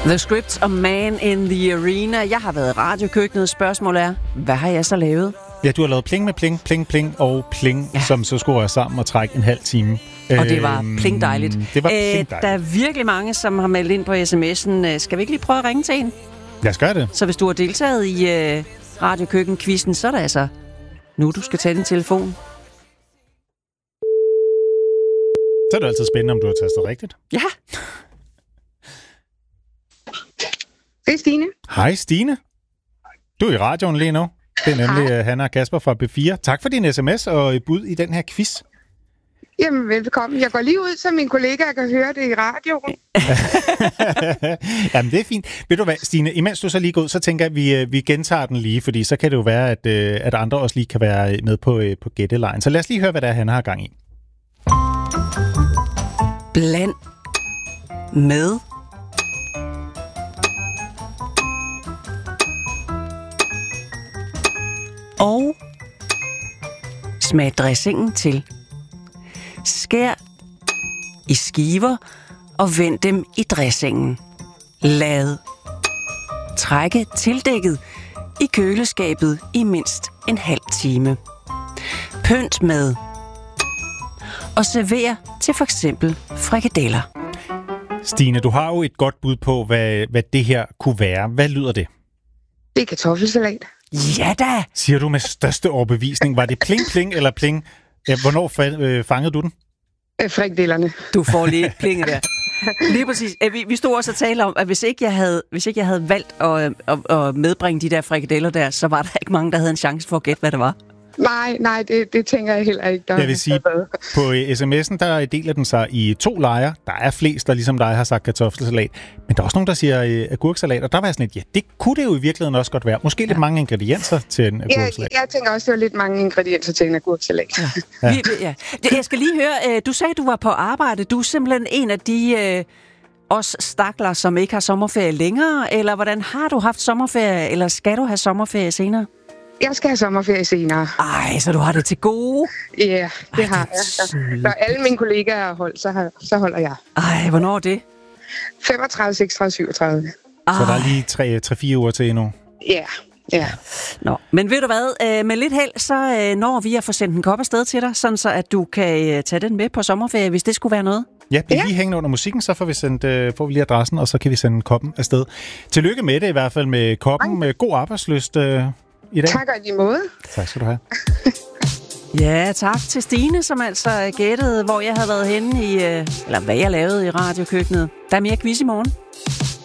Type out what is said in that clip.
The Script og Man in the Arena. Jeg har været i radiokøkkenet. Spørgsmålet er, hvad har jeg så lavet? Ja, du har lavet pling med pling, pling, pling og pling, ja. Som så skulle røre sammen og trække en halv time. Og det var pling dejligt. Det var pling dejligt. Der er virkelig mange, som har meldt ind på sms'en. Skal vi ikke lige prøve at ringe til en? Lad os gøre det. Så hvis du har deltaget i radiokøkken-quizzen, så er det altså nu, du skal tage din telefon. Så er det altid spændende, om du har tastet rigtigt. Ja. Det er Stine. Hej Stine. Du er i radioen lige nu. Det er nemlig Hanna og Kasper fra B4. Tak for din sms og bud i den her quiz. Jamen, velkommen. Jeg går lige ud, så mine kollegaer kan høre det i radioen. Jamen, det er fint. Ved du hvad, Stine, imens du så lige går ud, så tænker jeg, at vi gentager den lige, fordi så kan det jo være, at andre også lige kan være med på gættelejen. Så lad os lige høre, hvad der er, han har gang i. Bland med og smag dressingen til. Skær i skiver og vend dem i dressingen. Lad trække tildækket i køleskabet i mindst en halv time. Pynt med og server til for eksempel frikadeller. Stine, du har jo et godt bud på, hvad det her kunne være. Hvad lyder det? Det er kartoffelsalat. Ja da! Siger du med største overbevisning. Var det pling, pling eller pling? Ja, hvornår fangede du den? Frikadellerne. Du får lige plinget der. Lige præcis. Vi stod også og talte om, at hvis ikke jeg havde valgt at medbringe de der frikadeller der, så var der ikke mange, der havde en chance for at gætte, hvad det var. Nej, det tænker jeg heller ikke. Jeg vil sige, på sms'en, der deler den sig i 2 lejre. Der er flest, der ligesom dig har sagt kartoffelsalat. Men der er også nogen, der siger agurksalat. Og der var sådan lidt, ja, det kunne det jo i virkeligheden også godt være. Måske lidt mange ingredienser til en agurksalat. Jeg tænker også, det var lidt mange ingredienser til en agurksalat. Ja. Jeg skal lige høre, du sagde, du var på arbejde. Du er simpelthen en af de os stakler, som ikke har sommerferie længere. Eller hvordan har du haft sommerferie, eller skal du have sommerferie senere? Jeg skal have sommerferie senere. Ej, så du har det til gode? Ja, det har jeg. Så alle mine kollegaer har holdt, så holder jeg. Ej, hvornår er det? 35, 36, 37. Så der er lige 3-4 uger til endnu. Ja. Nå, men ved du hvad, med lidt held, så når vi at få sendt en kop afsted til dig, sådan så at du kan tage den med på sommerferie, hvis det skulle være noget. Ja, bliv lige hængende under musikken, så får vi lige adressen, og så kan vi sende koppen afsted. Tillykke med det i hvert fald med koppen. Med god arbejdslyst i dag. Tak og i måde. Tak skal du have. Ja, tak til Stine, som altså gættede, hvor jeg havde været henne i, eller hvad jeg lavede i radiokøkkenet. Der er mere quiz i morgen.